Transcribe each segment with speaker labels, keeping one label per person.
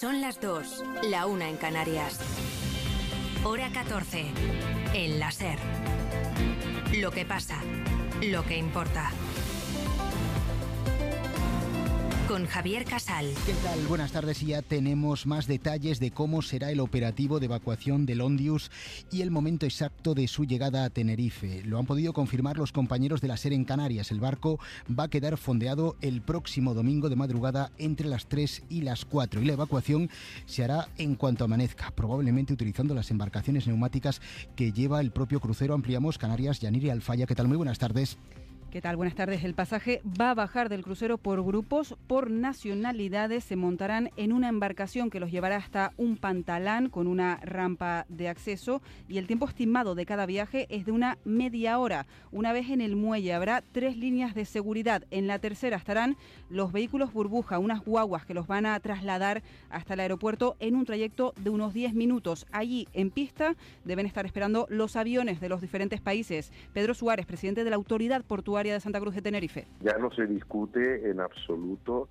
Speaker 1: Son las 2, la 1 en Canarias. Hora 14, en la SER. Lo que pasa, lo que importa. Con Javier Casal.
Speaker 2: ¿Qué tal? Buenas tardes, y ya tenemos más detalles de cómo será el operativo de evacuación del Ondius y el momento exacto de su llegada a Tenerife. Lo han podido confirmar los compañeros de la SER en Canarias. El barco va a quedar fondeado el próximo domingo de madrugada entre las 3 y las 4 y la evacuación se hará en cuanto amanezca, probablemente utilizando las embarcaciones neumáticas que lleva el propio crucero. Ampliamos. Canarias, Yaniri Alfaya, ¿qué tal? Muy buenas tardes.
Speaker 3: ¿Qué tal? Buenas tardes. El pasaje va a bajar del crucero por grupos, por nacionalidades. Se montarán en una embarcación que los llevará hasta un pantalán con una rampa de acceso, y el tiempo estimado de cada viaje es de una media hora. Una vez en el muelle habrá 3 líneas de seguridad. En la tercera estarán los vehículos burbuja, unas guaguas que los van a trasladar hasta el aeropuerto en un trayecto de unos 10 minutos. Allí, en pista, deben estar esperando los aviones de los diferentes países. Pedro Suárez, presidente de la Autoridad Portuaria de Santa Cruz de Tenerife.
Speaker 4: Ya no se discute en absoluto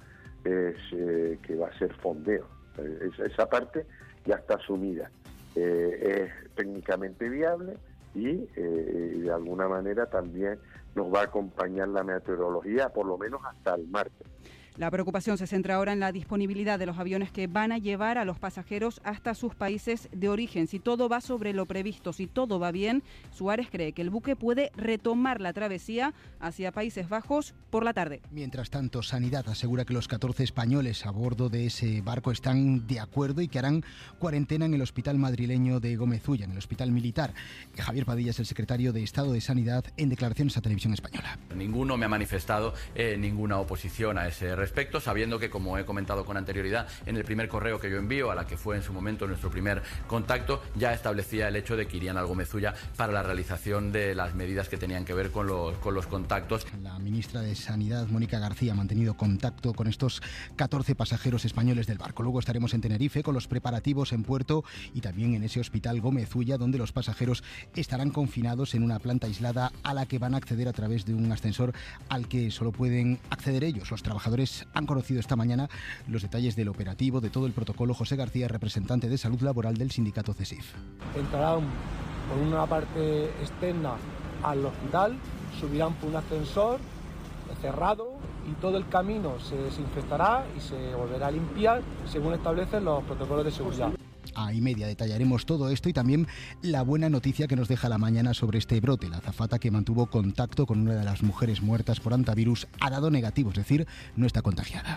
Speaker 4: que va a ser fondeo. Esa parte ya está asumida. Es técnicamente viable y de alguna manera también nos va a acompañar la meteorología, por lo menos hasta el martes.
Speaker 3: La preocupación se centra ahora en la disponibilidad de los aviones que van a llevar a los pasajeros hasta sus países de origen. Si todo va sobre lo previsto, si todo va bien, Suárez cree que el buque puede retomar la travesía hacia Países Bajos por la tarde.
Speaker 2: Mientras tanto, Sanidad asegura que los 14 españoles a bordo de ese barco están de acuerdo y que harán cuarentena en el hospital madrileño de Gómez Ulla, en el hospital militar. Javier Padilla es el secretario de Estado de Sanidad en declaraciones a Televisión Española.
Speaker 5: Ninguno me ha manifestado ninguna oposición a ese respecto, sabiendo que, como he comentado con anterioridad, en el primer correo que yo envío, a la que fue en su momento nuestro primer contacto, ya establecía el hecho de que irían al Gómez Ulla para la realización de las medidas que tenían que ver con los contactos.
Speaker 2: La ministra de Sanidad, Mónica García, ha mantenido contacto con estos 14 pasajeros españoles del barco. Luego estaremos en Tenerife con los preparativos en puerto y también en ese hospital Gómez Ulla, donde los pasajeros estarán confinados en una planta aislada a la que van a acceder a través de un ascensor al que solo pueden acceder ellos. Los trabajadores han conocido esta mañana los detalles del operativo, de todo el protocolo. José García, representante de Salud Laboral del sindicato CESIF.
Speaker 6: Entrarán por una parte externa al hospital, subirán por un ascensor cerrado y todo el camino se desinfectará y se volverá a limpiar según establecen los protocolos de seguridad.
Speaker 2: A y media detallaremos todo esto y también la buena noticia que nos deja la mañana sobre este brote. La azafata que mantuvo contacto con una de las mujeres muertas por hantavirus ha dado negativo, es decir, no está contagiada.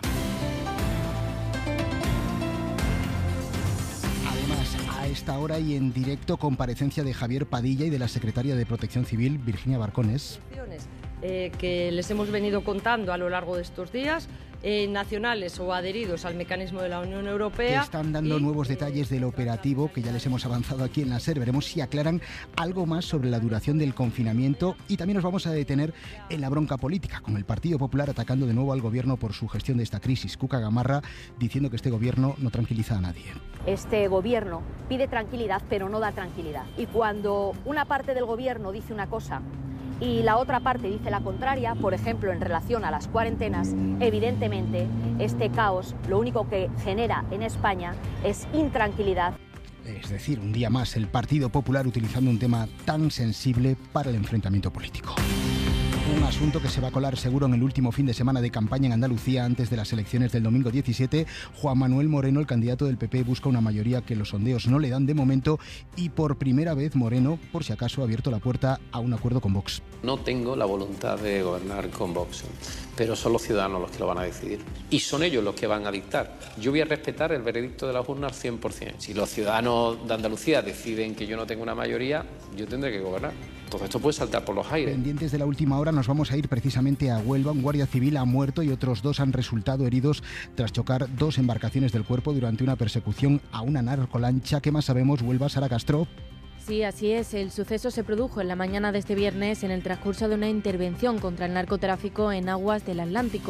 Speaker 2: Además, a esta hora y en directo, comparecencia de Javier Padilla y de la secretaria de Protección Civil, Virginia Barcones.
Speaker 7: Que les hemos venido contando a lo largo de estos días, nacionales o adheridos al mecanismo de la Unión Europea.
Speaker 2: Que están dando nuevos detalles del operativo que ya les hemos avanzado aquí en la SER. Veremos si aclaran algo más sobre la duración del confinamiento y también nos vamos a detener en la bronca política, con el Partido Popular atacando de nuevo al gobierno por su gestión de esta crisis. Cuca Gamarra diciendo que este gobierno no tranquiliza a nadie.
Speaker 8: Este gobierno pide tranquilidad, pero no da tranquilidad. Y cuando una parte del gobierno dice una cosa y la otra parte dice la contraria, por ejemplo, en relación a las cuarentenas, evidentemente este caos lo único que genera en España es intranquilidad.
Speaker 2: Es decir, un día más el Partido Popular utilizando un tema tan sensible para el enfrentamiento político. Un asunto que se va a colar seguro en el último fin de semana de campaña en Andalucía antes de las elecciones del domingo 17. Juan Manuel Moreno, el candidato del PP, busca una mayoría que los sondeos no le dan de momento y por primera vez Moreno, por si acaso, ha abierto la puerta a un acuerdo con Vox.
Speaker 9: No tengo la voluntad de gobernar con Vox, pero son los ciudadanos los que lo van a decidir y son ellos los que van a dictar. Yo voy a respetar el veredicto de las urnas 100%. Si los ciudadanos de Andalucía deciden que yo no tengo una mayoría, yo tendré que gobernar. Todo esto puede saltar por los aires.
Speaker 2: Pendientes de la última hora, nos vamos a ir precisamente a Huelva. Un guardia civil ha muerto y otros 2 han resultado heridos tras chocar 2 embarcaciones del cuerpo durante una persecución a una narcolancha. ¿Qué más sabemos, Huelva? Sara Castro.
Speaker 10: Sí, así es. El suceso se produjo en la mañana de este viernes en el transcurso de una intervención contra el narcotráfico en aguas del Atlántico.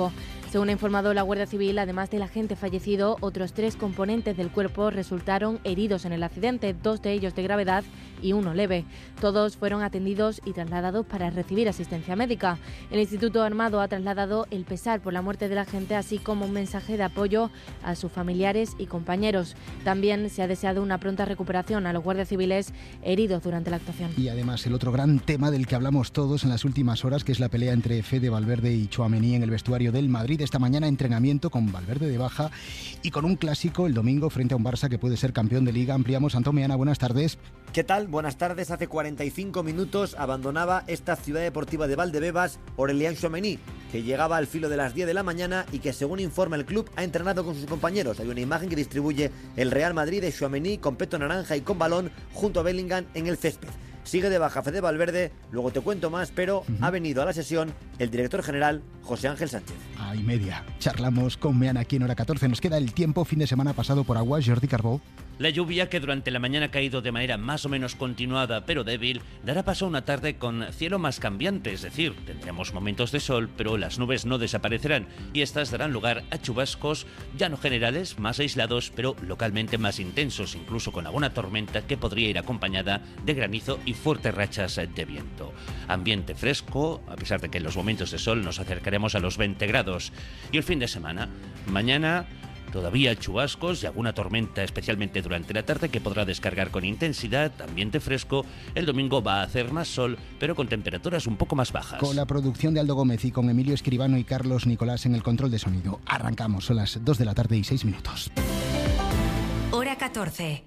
Speaker 10: Según ha informado la Guardia Civil, además del agente fallecido, otros 3 componentes del cuerpo resultaron heridos en el accidente, 2 de ellos de gravedad y 1 leve. Todos fueron atendidos y trasladados para recibir asistencia médica. El Instituto Armado ha trasladado el pesar por la muerte del agente, así como un mensaje de apoyo a sus familiares y compañeros. También se ha deseado una pronta recuperación a los guardias civiles heridos durante la actuación.
Speaker 2: Y además el otro gran tema del que hablamos todos en las últimas horas, que es la pelea entre Fede Valverde y Tchouaméni en el vestuario del Madrid. Esta mañana entrenamiento con Valverde de baja y con un clásico el domingo frente a un Barça que puede ser campeón de Liga. Ampliamos. Antón Meana, buenas tardes.
Speaker 11: ¿Qué tal? Buenas tardes. Hace 45 minutos abandonaba esta ciudad deportiva de Valdebebas Aurélien Tchouaméni, que llegaba al filo de las 10 de la mañana y que, según informa el club, ha entrenado con sus compañeros. Hay una imagen que distribuye el Real Madrid de Tchouaméni con peto naranja y con balón junto a Bellingham en el césped. Sigue de baja Fede Valverde, luego te cuento más, pero ha venido a la sesión el director general José Ángel Sánchez.
Speaker 2: Y media. Charlamos con Meana aquí en Hora 14. Nos queda el tiempo, fin de semana pasado por agua. Jordi Carbó.
Speaker 12: La lluvia, que durante la mañana ha caído de manera más o menos continuada pero débil, dará paso a una tarde con cielo más cambiante, es decir, tendremos momentos de sol, pero las nubes no desaparecerán y estas darán lugar a chubascos ya no generales, más aislados, pero localmente más intensos, incluso con alguna tormenta que podría ir acompañada de granizo y fuertes rachas de viento. Ambiente fresco, a pesar de que en los momentos de sol nos acercaremos a los 20 grados. Y el fin de semana, mañana todavía chubascos y alguna tormenta, especialmente durante la tarde, que podrá descargar con intensidad, ambiente fresco. El domingo va a hacer más sol, pero con temperaturas un poco más bajas.
Speaker 2: Con la producción de Aldo Gómez y con Emilio Escribano y Carlos Nicolás en el control de sonido. Arrancamos, son las 2 de la tarde y 6 minutos.
Speaker 1: Hora 14.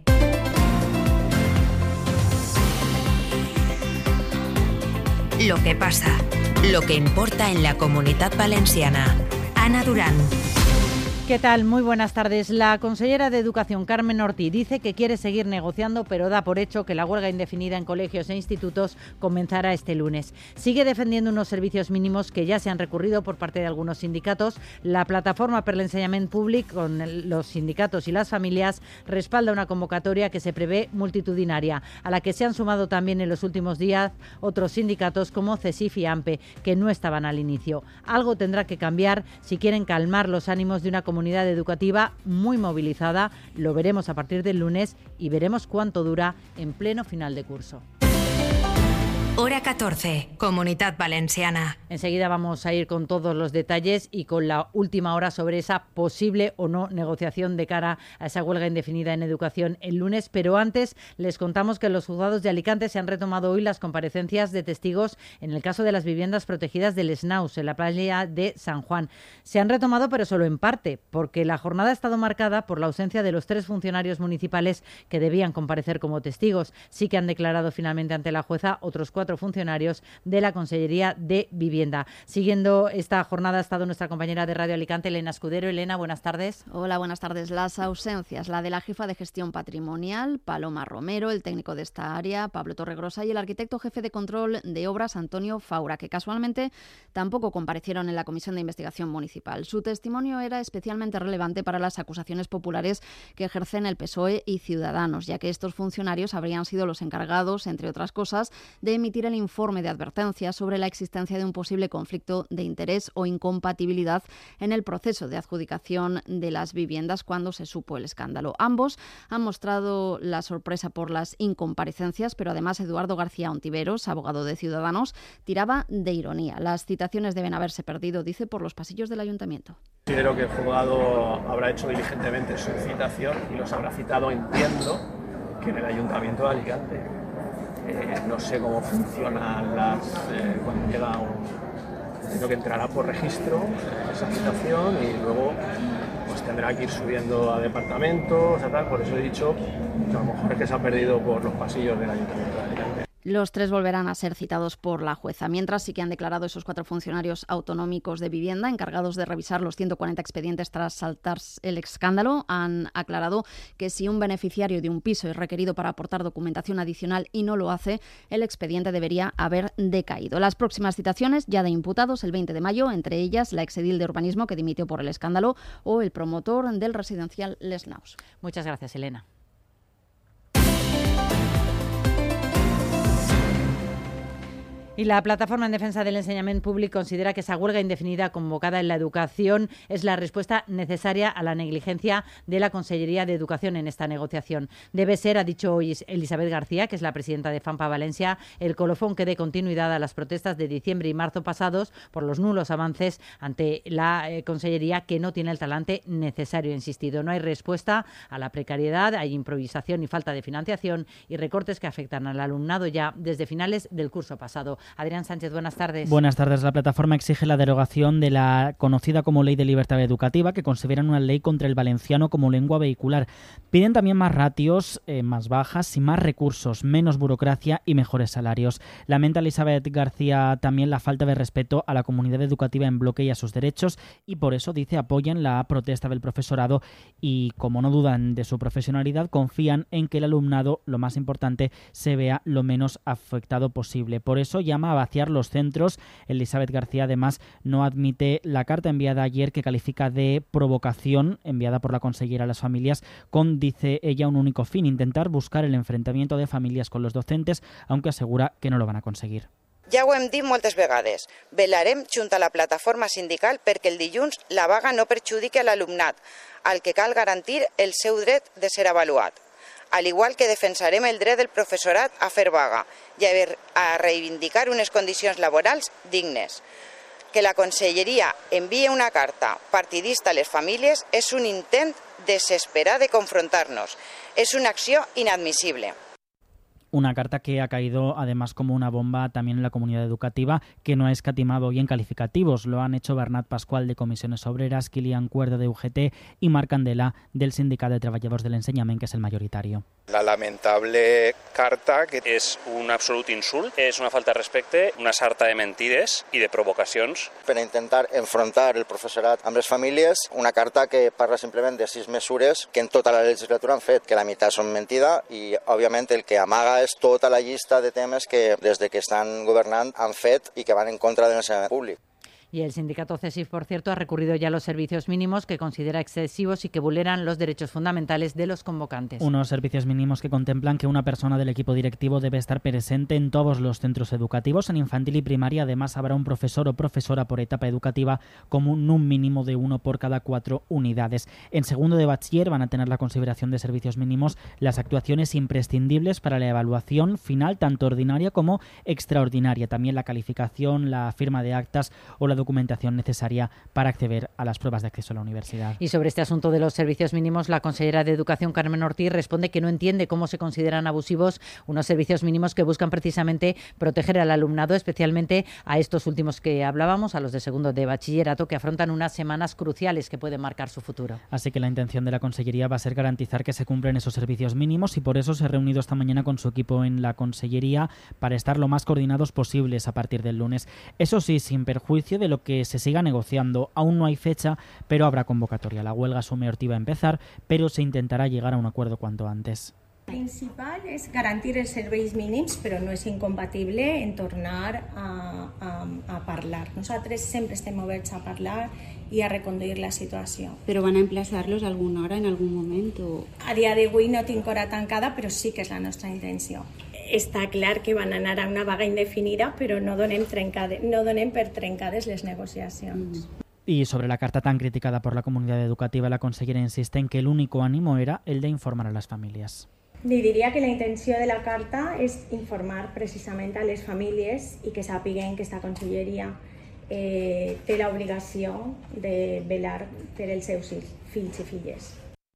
Speaker 1: Lo que pasa, lo que importa en la Comunitat Valenciana. Ana Durán.
Speaker 13: ¿Qué tal? Muy buenas tardes. La consellera de Educación, Carmen Ortiz, dice que quiere seguir negociando, pero da por hecho que la huelga indefinida en colegios e institutos comenzará este lunes. Sigue defendiendo unos servicios mínimos que ya se han recurrido por parte de algunos sindicatos. La plataforma per l'ensenyament públic, con los sindicatos y las familias, respalda una convocatoria que se prevé multitudinaria, a la que se han sumado también en los últimos días otros sindicatos como CESIF y AMPE, que no estaban al inicio. Algo tendrá que cambiar si quieren calmar los ánimos de una comunidad educativa muy movilizada. Lo veremos a partir del lunes y veremos cuánto dura en pleno final de curso.
Speaker 1: Hora 14, Comunitat Valenciana.
Speaker 13: Enseguida vamos a ir con todos los detalles y con la última hora sobre esa posible o no negociación de cara a esa huelga indefinida en educación el lunes. Pero antes les contamos que en los juzgados de Alicante se han retomado hoy las comparecencias de testigos en el caso de las viviendas protegidas del Snaus, en la playa de San Juan. Se han retomado, pero solo en parte, porque la jornada ha estado marcada por la ausencia de los 3 funcionarios municipales que debían comparecer como testigos. Sí que han declarado finalmente ante la jueza otros 4 funcionarios de la Consellería de Vivienda. Siguiendo esta jornada ha estado nuestra compañera de Radio Alicante, Elena Escudero. Elena, buenas tardes.
Speaker 14: Hola, buenas tardes. Las ausencias, la de la jefa de gestión patrimonial, Paloma Romero, el técnico de esta área, Pablo Torregrosa, y el arquitecto jefe de control de obras, Antonio Faura, que casualmente tampoco comparecieron en la Comisión de Investigación Municipal. Su testimonio era especialmente relevante para las acusaciones populares que ejercen el PSOE y Ciudadanos, ya que estos funcionarios habrían sido los encargados, entre otras cosas, de emitir el informe de advertencia sobre la existencia de un posible conflicto de interés o incompatibilidad en el proceso de adjudicación de las viviendas cuando se supo el escándalo. Ambos han mostrado la sorpresa por las incomparecencias, pero además Eduardo García Ontiveros, abogado de Ciudadanos, tiraba de ironía. Las citaciones deben haberse perdido, dice, por los pasillos del ayuntamiento.
Speaker 6: Considero que el juzgado habrá hecho diligentemente su citación y los habrá citado, entiendo, que en el ayuntamiento de Alicante. No sé cómo funcionan cuando llega creo que entrará por registro esa citación y luego pues tendrá que ir subiendo a departamentos, a tal. Por eso he dicho que a lo mejor es que se ha perdido por los pasillos del ayuntamiento de Alicante.
Speaker 14: Los 3 volverán a ser citados por la jueza. Mientras, sí que han declarado esos 4 funcionarios autonómicos de vivienda encargados de revisar los 140 expedientes tras saltar el escándalo. Han aclarado que si un beneficiario de un piso es requerido para aportar documentación adicional y no lo hace, el expediente debería haber decaído. Las próximas citaciones ya de imputados el 20 de mayo, entre ellas la exedil de urbanismo que dimitió por el escándalo o el promotor del residencial Les Naus.
Speaker 13: Muchas gracias, Elena. Y la Plataforma en Defensa del Enseñament Públic considera que esa huelga indefinida convocada en la educación es la respuesta necesaria a la negligencia de la Consellería de Educación en esta negociación. Debe ser, ha dicho hoy Elisabet García, que es la presidenta de FAMPA Valencia, el colofón que dé continuidad a las protestas de diciembre y marzo pasados por los nulos avances ante la Consellería, que no tiene el talante necesario. Insistido, no hay respuesta a la precariedad, hay improvisación y falta de financiación y recortes que afectan al alumnado ya desde finales del curso pasado. Adrián Sánchez, buenas tardes.
Speaker 15: Buenas tardes. La plataforma exige la derogación de la conocida como Ley de Libertad Educativa, que consideran una ley contra el valenciano como lengua vehicular. Piden también más ratios, más bajas y más recursos, menos burocracia y mejores salarios. Lamenta Elisabet García también la falta de respeto a la comunidad educativa en bloque y a sus derechos, y por eso, dice, apoyan la protesta del profesorado y, como no dudan de su profesionalidad, confían en que el alumnado, lo más importante, se vea lo menos afectado posible. Por eso llama a vaciar los centros. Elisabet García además no admite la carta enviada ayer, que califica de provocación, enviada por la consellera a las familias, con, dice ella, un único fin: intentar buscar el enfrentamiento de familias con los docentes, aunque asegura que no lo van a conseguir.
Speaker 16: Ja ho hem dit moltes vegades, velarem junt a la plataforma sindical perquè el dilluns la vaga no perjudiqui a l'alumnat, al que cal garantir el seu dret de ser avaluat. Al igual que defensarem el dret del professorat a fer vaga i a reivindicar unes condicions laborals dignes. Que la Conselleria envíe una carta partidista a les famílies és un intent desesperat de confrontar-nos. És una acció inadmissible.
Speaker 15: Una carta que ha caído además como una bomba también en la comunidad educativa, que no ha escatimado hoy en calificativos. Lo han hecho Bernat Pascual de Comisiones Obreras, Kilian Cuerda de UGT y Marc Candela del Sindicat de Treballadors de l'Ensenyament, que es el mayoritario.
Speaker 17: La lamentable carta, que és un absolut insult, és una falta de respecte, una sarta de mentides i de provocacions.
Speaker 18: Per intentar enfrontar el professorat amb les famílies, una carta que parla simplement de 6 mesures que en tota la legislatura han fet, que la meitat són mentida i, òbviament, el que amaga és tota la llista de temes que des de que estan governant han fet i que van en contra del ensenyament públic.
Speaker 13: Y el sindicato CESIF, por cierto, ha recurrido ya a los servicios mínimos, que considera excesivos y que vulneran los derechos fundamentales de los convocantes.
Speaker 15: Unos servicios mínimos que contemplan que una persona del equipo directivo debe estar presente en todos los centros educativos. En infantil y primaria, además, habrá un profesor o profesora por etapa educativa, como un mínimo de 1 por cada 4 unidades. En segundo de bachiller van a tener la consideración de servicios mínimos las actuaciones imprescindibles para la evaluación final, tanto ordinaria como extraordinaria. También la calificación, la firma de actas o la documentación necesaria para acceder a las pruebas de acceso a la universidad.
Speaker 13: Y sobre este asunto de los servicios mínimos, la consellera de Educación, Carmen Ortiz, responde que no entiende cómo se consideran abusivos unos servicios mínimos que buscan precisamente proteger al alumnado, especialmente a estos últimos que hablábamos, a los de segundo de bachillerato, que afrontan unas semanas cruciales que pueden marcar su futuro.
Speaker 15: Así que la intención de la consellería va a ser garantizar que se cumplen esos servicios mínimos, y por eso se ha reunido esta mañana con su equipo en la consellería para estar lo más coordinados posibles a partir del lunes. Eso sí, sin perjuicio de lo que se siga negociando. Aún no hay fecha, pero habrá convocatoria. La huelga asume Ortiz va a empezar, pero se intentará llegar a un acuerdo cuanto antes.
Speaker 19: El principal és garantir els serveis mínims, però no és incompatible en tornar a parlar. Nosaltres sempre estem oberts a parlar i a reconduir la situació.
Speaker 20: ¿Pero van a emplazarlos a alguna hora en algún momento?
Speaker 19: A dia d'avui no tinc hora tancada, però sí que és la nostra intenció. Està clar que van anar a una vaga indefinida, però no donem per trencades les negociacions.
Speaker 15: Y sobre la carta tan criticada por la comunidad educativa, la consellera insiste en que el único ánimo era el de informar a las familias.
Speaker 19: Li diria que la intenció de la carta és informar precisament a les famílies i que sàpiguen que esta conselleria té l'obligació de velar per els seus fills i filles.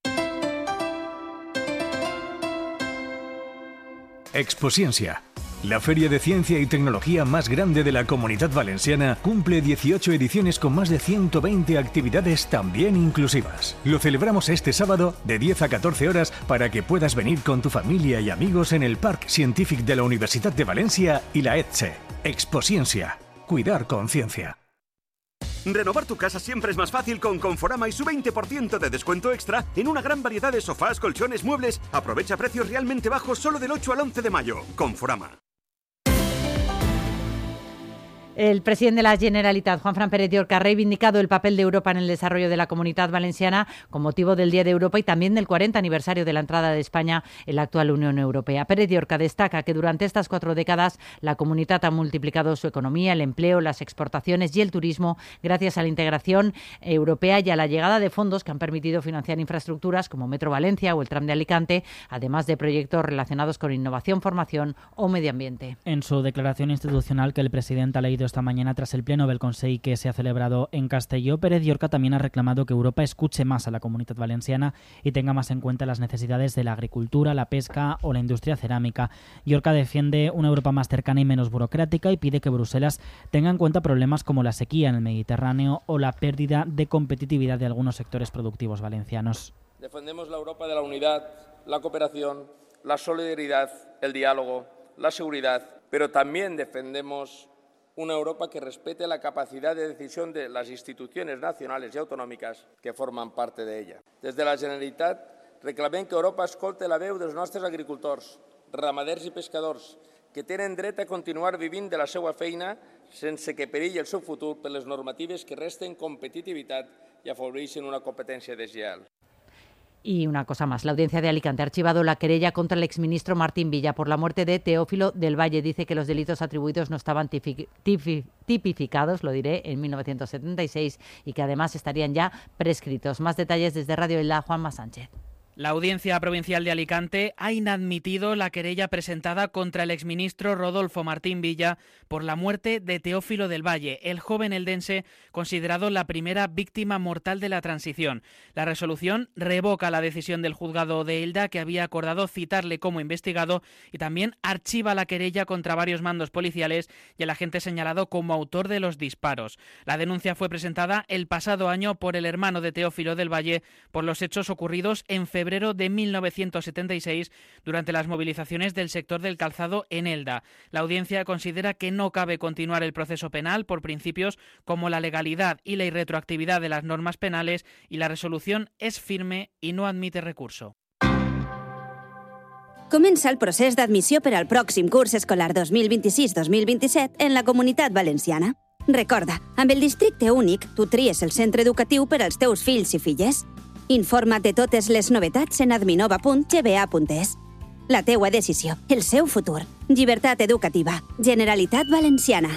Speaker 21: Exposciencia, la feria de ciencia y tecnología más grande de la Comunidad Valenciana, cumple 18 ediciones con más de 120 actividades también inclusivas. Lo celebramos este sábado de 10 a 14 horas para que puedas venir con tu familia y amigos en el Parc Científic de la Universidad de Valencia y la ETSE. Exposciencia, cuidar con ciencia.
Speaker 22: Renovar tu casa siempre es más fácil con Conforama y su 20% de descuento extra en una gran variedad de sofás, colchones, muebles. Aprovecha precios realmente bajos solo del 8 al 11 de mayo. Conforama.
Speaker 13: El presidente de la Generalitat, Juanfran Pérez Llorca, ha reivindicado el papel de Europa en el desarrollo de la Comunitat Valenciana con motivo del Día de Europa y también del 40 aniversario de la entrada de España en la actual Unión Europea. Pérez Llorca destaca que durante estas 4 décadas la Comunitat ha multiplicado su economía, el empleo, las exportaciones y el turismo gracias a la integración europea y a la llegada de fondos que han permitido financiar infraestructuras como Metro Valencia o el Tram de Alicante, además de proyectos relacionados con innovación, formación o medio ambiente.
Speaker 15: En su declaración institucional que el presidente ha leído esta mañana tras el pleno del Consell que se ha celebrado en Castelló, Pérez Llorca también ha reclamado que Europa escuche más a la Comunitat Valenciana y tenga más en cuenta las necesidades de la agricultura, la pesca o la industria cerámica. Llorca defiende una Europa más cercana y menos burocrática y pide que Bruselas tenga en cuenta problemas como la sequía en el Mediterráneo o la pérdida de competitividad de algunos sectores productivos valencianos.
Speaker 3: Defendemos la Europa de la unidad, la cooperación, la solidaridad, el diálogo, la seguridad, pero también defendemos una Europa que respete la capacidad de decisión de las instituciones nacionales y autonòmiques que forman parte de ella. Desde la Generalitat reclamem que Europa escolte la veu dels nostres agricultors, ramaders i pescadors, que tenen dret a continuar vivint de la seva feina sense que perilli el seu futur per les normatives que resten competitivitat i afavoreixen una competència deslleial.
Speaker 13: Y una cosa más, la Audiencia de Alicante ha archivado la querella contra el exministro Martín Villa por la muerte de Teófilo del Valle. Dice que los delitos atribuidos no estaban tipificados, lo diré, en 1976 y que además estarían ya prescritos. Más detalles desde Radio Elda, Juanma Sánchez.
Speaker 4: La Audiencia Provincial de Alicante ha inadmitido la querella presentada contra el exministro Rodolfo Martín Villa por la muerte de Teófilo del Valle, el joven eldense considerado la primera víctima mortal de la transición. La resolución revoca la decisión del juzgado de Elda, que había acordado citarle como investigado, y también archiva la querella contra varios mandos policiales y el agente señalado como autor de los disparos. La denuncia fue presentada el pasado año por el hermano de Teófilo del Valle por los hechos ocurridos en febrero de 1976 durante las movilizaciones del sector del calzado en Elda. La audiencia considera que no cabe continuar el proceso penal por principios como la legalidad y la irretroactividad de las normas penales, y la resolución es firme y no admite recurso.
Speaker 23: Comença el procés d'admissió per al pròxim curs escolar 2026-2027 en la Comunitat Valenciana. Recorda, amb el districte únic, tu tries el centre educatiu per als teus fills i filles. Informa't de totes les novetats en adminova.gba.es. La teua decisió, el seu futur. Llibertat educativa. Generalitat Valenciana.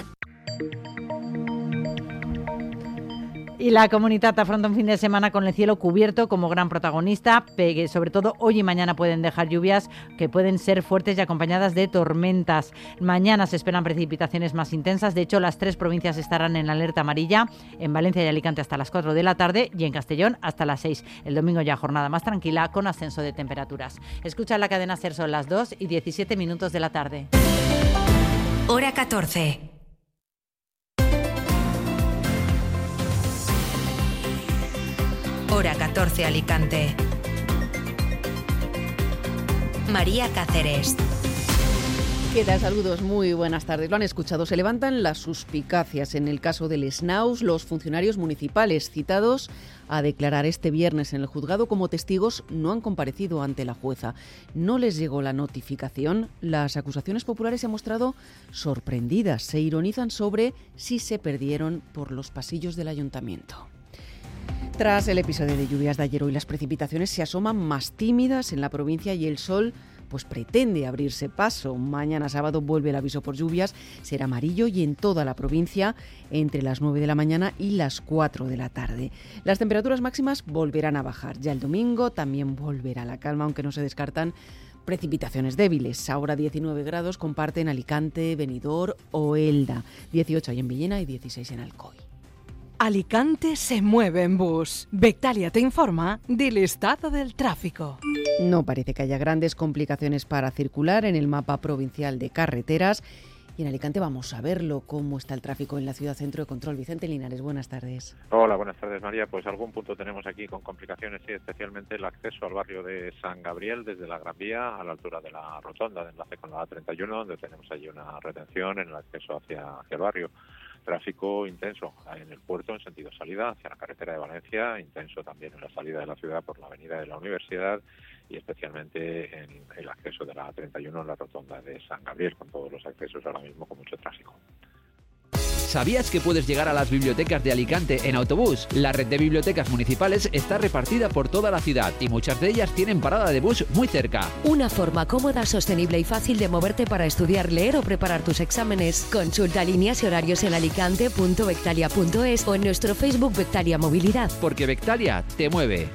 Speaker 13: Y la Comunitat afronta un fin de semana con el cielo cubierto como gran protagonista, que sobre todo hoy y mañana pueden dejar lluvias que pueden ser fuertes y acompañadas de tormentas. Mañana se esperan precipitaciones más intensas. De hecho, las 3 provincias estarán en alerta amarilla, en Valencia y Alicante hasta las 4 de la tarde y en Castellón hasta las 6. El domingo ya jornada más tranquila con ascenso de temperaturas. Escucha la cadena SER, son las 2:17 de la tarde.
Speaker 1: Hora 14. Hora 14 Alicante. María Cáceres.
Speaker 24: ¿Qué tal? Saludos, muy buenas tardes. Lo han escuchado, se levantan las suspicacias en el caso del Snaus. Los funcionarios municipales citados a declarar este viernes en el juzgado como testigos no han comparecido ante la jueza. No les llegó la notificación. Las acusaciones populares se han mostrado sorprendidas. Se ironizan sobre si se perdieron por los pasillos del ayuntamiento. Tras el episodio de lluvias de ayer, hoy las precipitaciones se asoman más tímidas en la provincia y el sol pues pretende abrirse paso. Mañana sábado vuelve el aviso por lluvias, será amarillo y en toda la provincia entre las 9 de la mañana y las 4 de la tarde. Las temperaturas máximas volverán a bajar. Ya el domingo también volverá la calma, aunque no se descartan precipitaciones débiles. Ahora 19 grados comparten Alicante, Benidorm o Elda, 18 hay en Villena y 16 en Alcoy.
Speaker 25: Alicante se mueve en bus. Bectalia te informa del estado del tráfico.
Speaker 24: No parece que haya grandes complicaciones para circular en el mapa provincial de carreteras. Y en Alicante vamos a verlo, cómo está el tráfico en la ciudad centro de control. Vicente Linares, buenas tardes.
Speaker 26: Hola, buenas tardes, María. Pues algún punto tenemos aquí con complicaciones, sí, especialmente el acceso al barrio de San Gabriel desde la Gran Vía a la altura de la rotonda de enlace con la A31, donde tenemos allí una retención en el acceso hacia el barrio. Tráfico intenso en el puerto en sentido salida hacia la carretera de Valencia, intenso también en la salida de la ciudad por la avenida de la Universidad y especialmente en el acceso de la A31 en la rotonda de San Gabriel, con todos los accesos ahora mismo con mucho tráfico.
Speaker 5: ¿Sabías que puedes llegar a las bibliotecas de Alicante en autobús? La red de bibliotecas municipales está repartida por toda la ciudad y muchas de ellas tienen parada de bus muy cerca.
Speaker 7: Una forma cómoda, sostenible y fácil de moverte para estudiar, leer o preparar tus exámenes. Consulta líneas y horarios en alicante.bectalia.es o en nuestro Facebook Bectalia Movilidad.
Speaker 5: Porque Bectalia te mueve.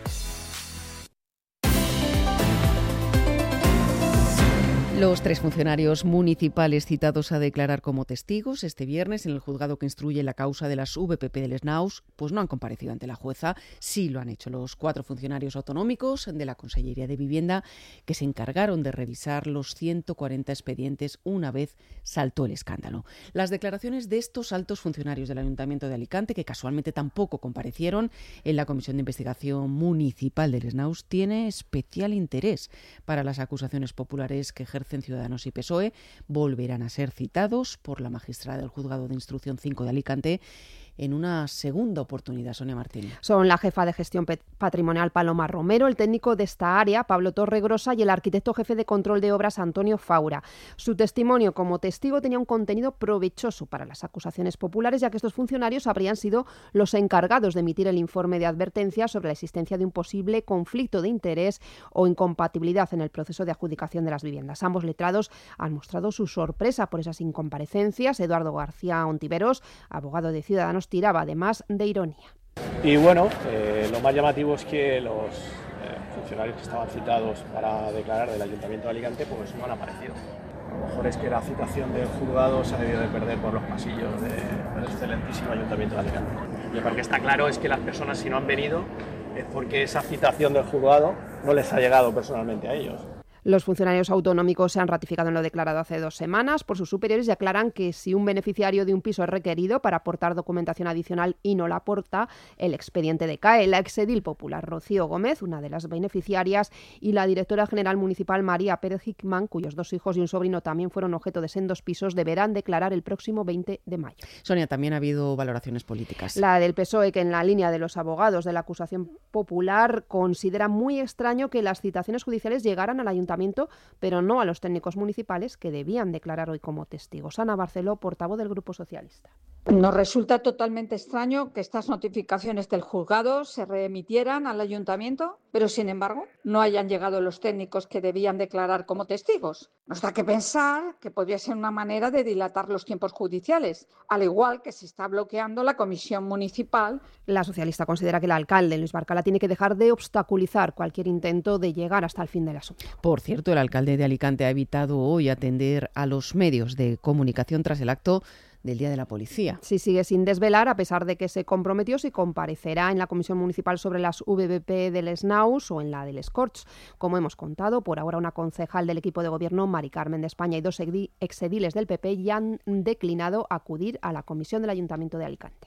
Speaker 24: Los 3 funcionarios municipales citados a declarar como testigos este viernes en el juzgado que instruye la causa de las VPP del SNAUS, pues no han comparecido ante la jueza. Sí lo han hecho los 4 funcionarios autonómicos de la Consellería de Vivienda, que se encargaron de revisar los 140 expedientes una vez saltó el escándalo. Las declaraciones de estos altos funcionarios del Ayuntamiento de Alicante, que casualmente tampoco comparecieron en la Comisión de Investigación Municipal del SNAUS, tiene especial interés para las acusaciones populares que ejercen Ciudadanos y PSOE. Volverán a ser citados por la magistrada del Juzgado de Instrucción 5 de Alicante en una segunda oportunidad. Sonia Martín.
Speaker 8: Son la jefa de gestión patrimonial Paloma Romero, el técnico de esta área Pablo Torregrosa y el arquitecto jefe de control de obras Antonio Faura. Su testimonio como testigo tenía un contenido provechoso para las acusaciones populares, ya que estos funcionarios habrían sido los encargados de emitir el informe de advertencia sobre la existencia de un posible conflicto de interés o incompatibilidad en el proceso de adjudicación de las viviendas. Ambos letrados han mostrado su sorpresa por esas incomparecencias. Eduardo García Ontiveros, abogado de Ciudadanos, tiraba además de ironía.
Speaker 9: Y bueno, lo más llamativo es que los funcionarios que estaban citados para declarar del Ayuntamiento de Alicante pues no han aparecido. A lo mejor es que la citación del juzgado se ha debido de perder por los pasillos del excelentísimo Ayuntamiento de Alicante. Lo que está claro es que las personas, si no han venido, es porque esa citación del juzgado no les ha llegado personalmente a ellos.
Speaker 8: Los funcionarios autonómicos se han ratificado en lo declarado hace 2 semanas por sus superiores y aclaran que si un beneficiario de un piso es requerido para aportar documentación adicional y no la aporta, el expediente decae. La exedil popular Rocío Gómez, una de las beneficiarias, y la directora general municipal María Pérez Hickman, cuyos 2 hijos y un sobrino también fueron objeto de sendos pisos, deberán declarar el próximo 20 de mayo.
Speaker 24: Sonia, también ha habido valoraciones políticas.
Speaker 8: La del PSOE, que en la línea de los abogados de la acusación popular considera muy extraño que las citaciones judiciales llegaran al ayuntamiento, pero no a los técnicos municipales que debían declarar hoy como testigos. Ana Barceló, portavoz del Grupo Socialista.
Speaker 10: Nos resulta totalmente extraño que estas notificaciones del juzgado se remitieran al ayuntamiento, pero sin embargo no hayan llegado los técnicos que debían declarar como testigos. Nos da que pensar que podría ser una manera de dilatar los tiempos judiciales, al igual que se está bloqueando la comisión municipal.
Speaker 8: La socialista considera que el alcalde, Luis Barcala, tiene que dejar de obstaculizar cualquier intento de llegar hasta el fin del asunto.
Speaker 24: Por cierto, el alcalde de Alicante ha evitado hoy atender a los medios de comunicación tras el acto del Día de la Policía.
Speaker 8: Sí, sigue sin desvelar, a pesar de que se comprometió si comparecerá en la Comisión Municipal sobre las VPP del SNAUS o en la del Scorch. Como hemos contado, por ahora una concejal del equipo de gobierno, Mari Carmen de España, y 2 exediles del PP ya han declinado acudir a la Comisión del Ayuntamiento de Alicante.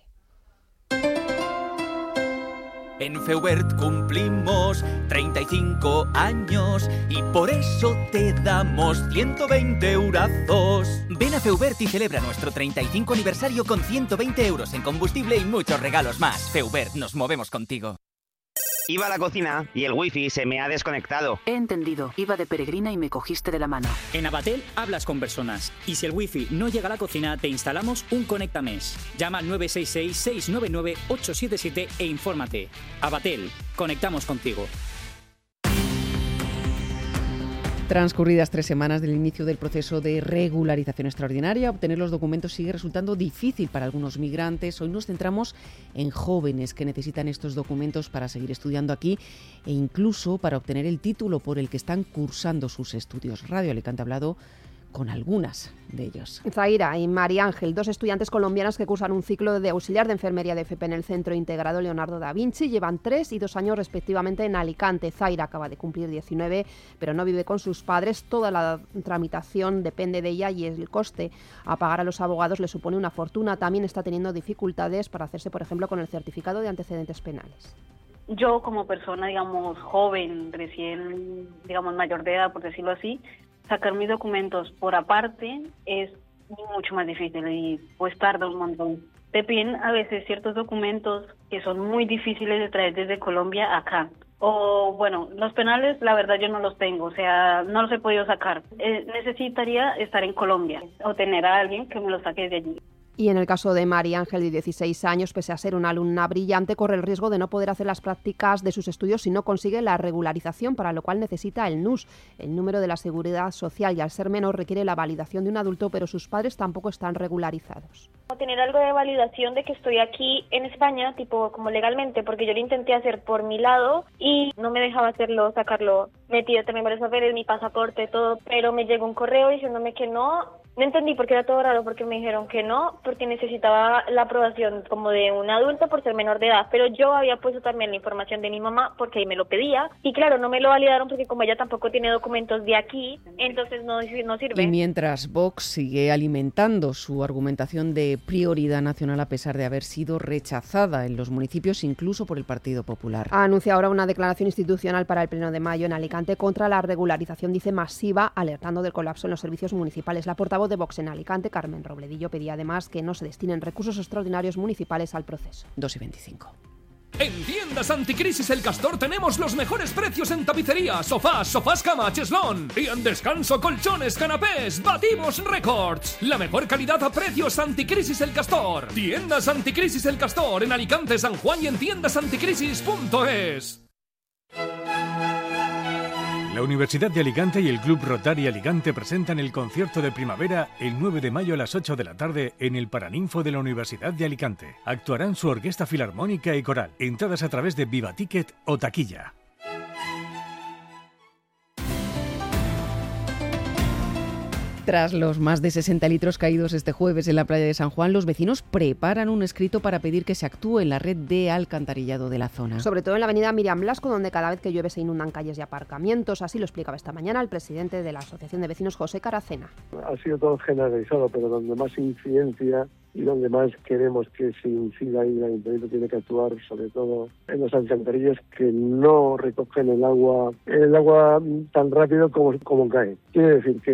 Speaker 11: En Feubert cumplimos 35 años y por eso te damos 120 eurazos. Ven a Feubert y celebra nuestro 35 aniversario con 120 euros en combustible y muchos regalos más. Feubert, nos movemos contigo.
Speaker 27: Iba a la cocina y el wifi se me ha desconectado.
Speaker 28: He entendido. Iba de peregrina y me cogiste de la mano.
Speaker 29: En Abatel hablas con personas. Y si el wifi no llega a la cocina, te instalamos un Conectamesh. Llama al 966-699-877 e infórmate. Abatel, conectamos contigo.
Speaker 24: Transcurridas 3 semanas del inicio del proceso de regularización extraordinaria, obtener los documentos sigue resultando difícil para algunos migrantes. Hoy nos centramos en jóvenes que necesitan estos documentos para seguir estudiando aquí e incluso para obtener el título por el que están cursando sus estudios. Radio Alicante ha hablado con algunas de ellos.
Speaker 8: Zaira y María Ángel, 2 estudiantes colombianas que cursan un ciclo de auxiliar de enfermería de FP en el Centro Integrado Leonardo da Vinci, llevan 3 y 2 años respectivamente en Alicante. Zaira acaba de cumplir 19, pero no vive con sus padres. Toda la tramitación depende de ella y el coste a pagar a los abogados le supone una fortuna. También está teniendo dificultades para hacerse, por ejemplo, con el certificado de antecedentes penales.
Speaker 30: Yo como persona, digamos, joven, recién, digamos, mayor de edad, por decirlo así, sacar mis documentos por aparte es mucho más difícil y pues tarda un montón. Te piden a veces ciertos documentos que son muy difíciles de traer desde Colombia acá. O bueno, los penales la verdad yo no los tengo, o sea, no los he podido sacar. Necesitaría estar en Colombia o tener a alguien que me los saque de allí.
Speaker 8: Y en el caso de María Ángel, de 16 años, pese a ser una alumna brillante, corre el riesgo de no poder hacer las prácticas de sus estudios si no consigue la regularización, para lo cual necesita el NUS, el número de la Seguridad Social, y al ser menor requiere la validación de un adulto, pero sus padres tampoco están regularizados.
Speaker 2: Tener algo de validación de que estoy aquí en España, tipo como legalmente, porque yo lo intenté hacer por mi lado y no me dejaba sacarlo metido también varios papeles, mi pasaporte, todo, pero me llegó un correo diciéndome que no. No entendí porque era todo raro, porque me dijeron que no, porque necesitaba la aprobación como de un adulto por ser menor de edad, pero yo había puesto también la información de mi mamá porque ahí me lo pedía, y claro, no me lo validaron porque como ella tampoco tiene documentos de aquí, entonces no sirve.
Speaker 24: Y mientras Vox sigue alimentando su argumentación de prioridad nacional a pesar de haber sido rechazada en los municipios, incluso por el Partido Popular.
Speaker 8: Anuncia ahora una declaración institucional para el Pleno de mayo en Alicante contra la regularización, dice, masiva, alertando del colapso en los servicios municipales. La portavoz de Vox en Alicante, Carmen Robledillo, pedía además que no se destinen recursos extraordinarios municipales al proceso.
Speaker 24: 2:25.
Speaker 6: En Tiendas Anticrisis El Castor tenemos los mejores precios en tapicería, sofás cama, cheslón, y en descanso, colchones, canapés. Batimos récords. La mejor calidad a precios. Anticrisis El Castor. Tiendas Anticrisis El Castor en Alicante, San Juan y en tiendasanticrisis.es.
Speaker 12: La Universidad de Alicante y el Club Rotary Alicante presentan el concierto de primavera el 9 de mayo a las 8 de la tarde en el Paraninfo de la Universidad de Alicante. Actuarán su orquesta filarmónica y coral. Entradas a través de Viva Ticket o taquilla.
Speaker 24: Tras los más de 60 litros caídos este jueves en la playa de San Juan, los vecinos preparan un escrito para pedir que se actúe en la red de alcantarillado de la zona.
Speaker 8: Sobre todo en la avenida Miriam Blasco, donde cada vez que llueve se inundan calles y aparcamientos. Así lo explicaba esta mañana el presidente de la Asociación de Vecinos, José Caracena.
Speaker 14: Ha sido todo generalizado, pero donde más incidencia y donde más queremos que se incida, y el Ayuntamiento tiene que actuar, sobre todo en las alcantarillas que no recogen el agua tan rápido como cae. Quiere decir que